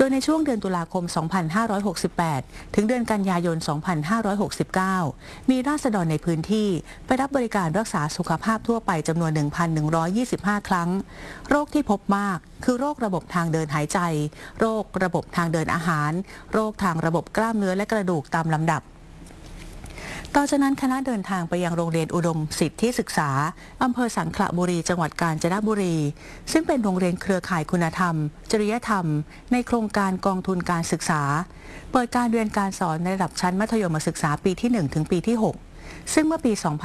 ในช่วงเดือนตุลาคม 2568 ถึงเดือนกันยายน 2569 มีราษฎรในพื้นที่ไปรับบริการรักษาสุขภาพทั่วไปจำนวน 1,125 ครั้ง โรคที่พบมากคือโรคระบบทางเดินหายใจ โรคระบบทางเดินอาหาร โรคทางระบบกล้ามเนื้อและกระดูกตามลำดับต่อจากนั้นคณะเดินทางไปยังโรงเรียนอุดมสิทธิศึกษาอำเภอสังขละบุรีจังหวัดกาญจนบุรีซึ่งเป็นโรงเรียนเครือข่ายคุณธรรมจริยธรรมในโครงการกองทุนการศึกษาเปิดการเรียนการสอนในระดับชั้นมัธยมศึกษาปีที่ 1 ถึงปีที่ 6ซึ่งเมื่อปี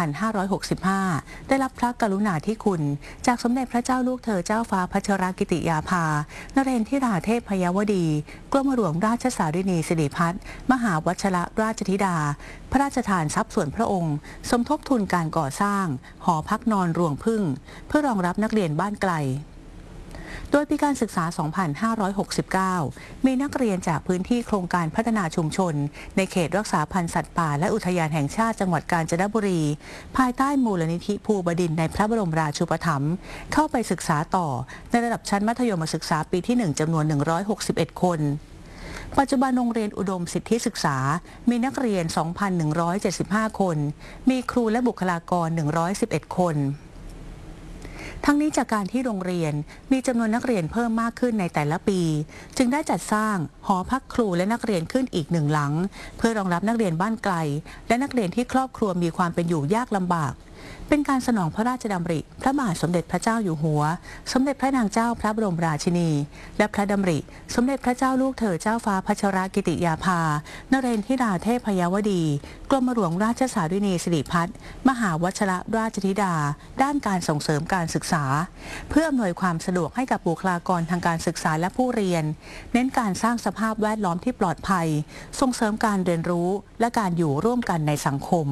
2565 ได้รับพระกรุณาธิคุณจากสมเด็จพระเจ้าลูกเธอเจ้าฟ้าพัชรกิติยาภานเรนทิราเทพพยวดีกรมหลวงราชสารินีสิริพัฒน์มหาวัชรราชธิดาพระราชทานทรัพย์ส่วนพระองค์สมทบทุนการก่อสร้างหอพักนอนรวงพึ่งเพื่อรองรับนักเรียนบ้านไกลโดยปีการศึกษา 2569 มีนักเรียนจากพื้นที่โครงการพัฒนาชุมชนในเขตรักษาพันธุ์สัตว์ป่าและอุทยานแห่งชาติจังหวัดกาญจนบุรีภายใต้มูลนิธิภูบดินทร์ในพระบรมราชูปถัมภ์เข้าไปศึกษาต่อในระดับชั้นมัธยมศึกษาปีที่ 1 จำนวน 161 คนปัจจุบันโรงเรียนอุดมสิทธิศึกษามีนักเรียน 2,175 คนมีครูและบุคลากร 111 คนทั้งนี้จากการที่โรงเรียนมีจำนวนนักเรียนเพิ่มมากขึ้นในแต่ละปีจึงได้จัดสร้างหอพักครูและนักเรียนขึ้นอีก1 หลังเพื่อรองรับนักเรียนบ้านไกลและนักเรียนที่ครอบครัวมีความเป็นอยู่ยากลำบากเป็นการสนองพระราชดำริพระบาทสมเด็จพระเจ้าอยู่หัวสมเด็จพระนางเจ้าพระบรมราชินีและพระดำริสมเด็จพระเจ้าลูกเธอเจ้าฟ้าพัชรกิติยาภานเรนทิราเทพพยวดีกรมหลวงราชสารินีสิริพัฒน์มหาวัชรราชธิดาด้านการส่งเสริมการศึกษาเพื่ออำนวยความสะดวกให้กับบุคลากรทางการศึกษาและผู้เรียนเน้นการสร้างสภาพแวดล้อมที่ปลอดภัยส่งเสริมการเรียนรู้และการอยู่ร่วมกันในสังคม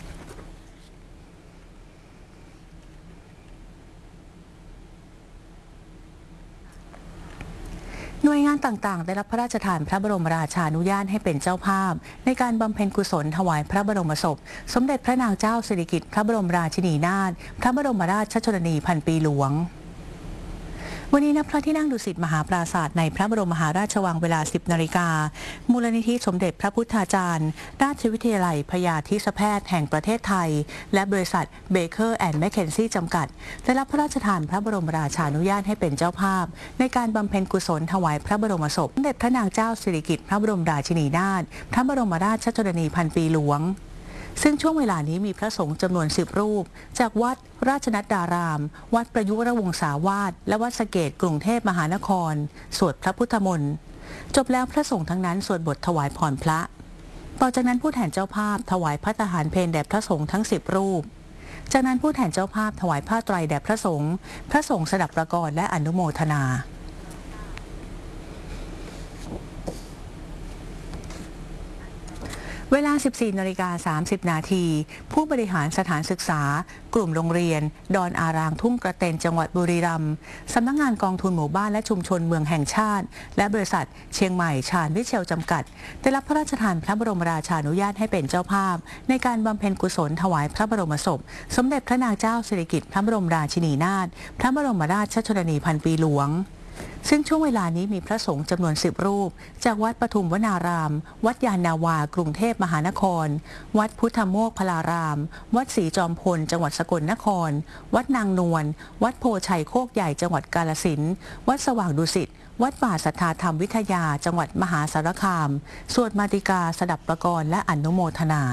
หน่วยงานต่างๆได้รับพระราชทานพระบรมราชานุญาตให้เป็นเจ้าภาพในการบำเพ็ญกุศลถวายพระบรมศพสมเด็จพระนางเจ้าสิริกิติ์พระบรมราชินีนาถพระบรมราชชนนีพันปีหลวงวันนี้ณพระที่นั่งดุสิตมหาปราสาทในพระบรมมหาราชวังเวลา 10 นาฬิกามูลนิธิสมเด็จพระพุทธาจารย์ราชวิทยาลัยพยาธิแพทย์แห่งประเทศไทยและบริษัทเบเกอร์แอนด์แมคเคนซี่จำกัดได้รับพระราชทานพระบรมราชานุญาตให้เป็นเจ้าภาพในการบำเพ็ญกุศลถวายพระบรมศพสมเด็จพระนางเจ้าสิริกิติ์พระบรมราชินีนาถพระบรมราชชนนีพันปีหลวงซึ่งช่วงเวลานี้มีพระสงฆ์จำนวน10 รูปจากวัดราชนัดดารามวัดประยุรวงศาวาสและวัดสะเกษกรุงเทพมหานครสวดพระพุทธมนต์จบแล้วพระสงฆ์ทั้งนั้นสวดบทถวายพรพระต่อจากนั้นผู้แทนเจ้าภาพถวายภัตตาหารเพลแด่พระสงฆ์ทั้ง10 รูปจากนั้นผู้แทนเจ้าภาพถวายผ้าไตรแด่พระสงฆ์สดับประกรณ์และอนุโมทนาเวลา 14:30 นาทีผู้บริหารสถานศึกษากลุ่มโรงเรียนดอนอารางทุ่งกระเตนจังหวัดบุรีรัมย์สำนักงานกองทุนหมู่บ้านและชุมชนเมืองแห่งชาติและบริษัทเชียงใหม่ชาญวิเชลจำกัดได้รับพระราชทานพระบรมราชานุญาตให้เป็นเจ้าภาพในการบำเพ็ญกุศลถวายพระบรมศพสมเด็จพระนางเจ้าสิริกิติ์พระบรมราชินีนาถพระบรมราชชนนีพันปีหลวงซึ่งช่วงเวลานี้มีพระสงฆ์จำนวน10 รูปจากวัดปทุมวนารามวัดยานนาวากรุงเทพมหานครวัดพุทธโมกขลารามวัดศรีจอมพลจังหวัดสกลนครวัดนางนวลวัดโพชัยโคกใหญ่จังหวัดกาฬสินธุ์วัดสว่างดุสิตวัดป่าสัทธาธรรมวิทยาจังหวัดมหาสารคามสวดมาติกาสดับประกรณ์และอนุโมทนา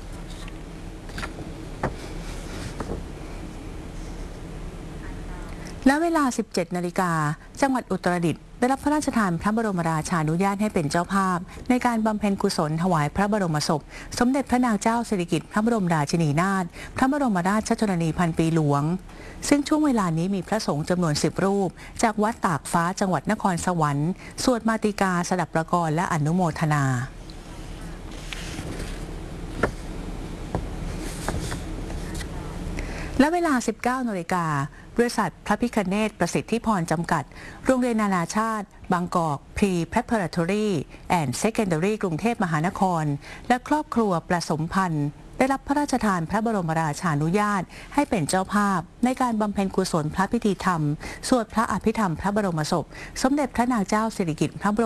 และเวลา 17 นาฬิกาจังหวัดอุตรดิตถ์ได้รับพระราชทานพระบรมราชานุญาตให้เป็นเจ้าภาพในการบำเพ็ญกุศลถวายพระบรมศพสมเด็จพระนางเจ้าสิริกิติ์พระบรมราชินีนาถพระบรมราชชนนีพันปีหลวงซึ่งช่วงเวลานี้มีพระสงฆ์จำนวน10 รูปจากวัดตากฟ้าจังหวัดนครสวรรค์สวดมาติกาสดับประกรณ์และอนุโมทนาและเวลา 19 นาฬิกาบริษัทพระพิคเนศประสิทธิพรจำกัดโรงเรียนนานาชาติบางกอก Pre-Preparatory and Secondary กรุงเทพมหานครและครอบครัวประสมพันธ์ได้รับพระราชทานพระบรมราชานุญาตให้เป็นเจ้าภาพในการบำเพ็ญกุศลพระพิธีธรรมสวดพระอภิธรรมพระบรมศพสมเด็จพระนางเจ้าสิริกิติ์พระบรม